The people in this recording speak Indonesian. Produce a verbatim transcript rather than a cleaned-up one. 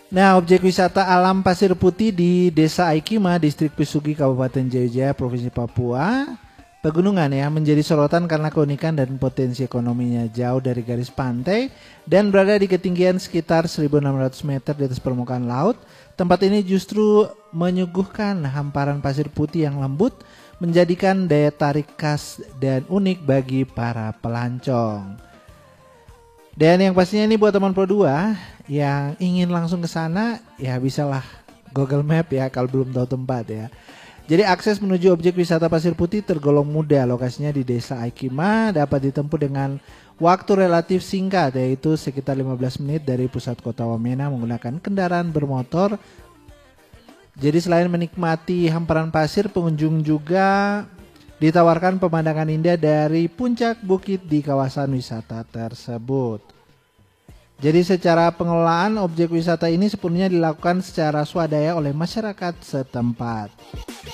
Nah, objek wisata alam pasir putih di Desa Aikima, Distrik Pisugi, Kabupaten Jayapura, Provinsi Papua, pegunungan ya, menjadi sorotan karena keunikan dan potensi ekonominya. Jauh dari garis pantai dan berada di ketinggian sekitar seribu enam ratus meter di atas permukaan laut. Tempat ini justru menyuguhkan hamparan pasir putih yang lembut, menjadikan daya tarik khas dan unik bagi para pelancong. Dan yang pastinya ini buat teman Pro dua yang ingin langsung ke sana, ya bisalah Google Map ya kalau belum tahu tempat ya. Jadi akses menuju objek wisata pasir putih tergolong mudah. Lokasinya di Desa Aikima, dapat ditempuh dengan waktu relatif singkat, yaitu sekitar lima belas menit dari pusat kota Wamena menggunakan kendaraan bermotor. Jadi selain menikmati hamparan pasir, pengunjung juga ditawarkan pemandangan indah dari puncak bukit di kawasan wisata tersebut. Jadi secara pengelolaan objek wisata ini sepenuhnya dilakukan secara swadaya oleh masyarakat setempat.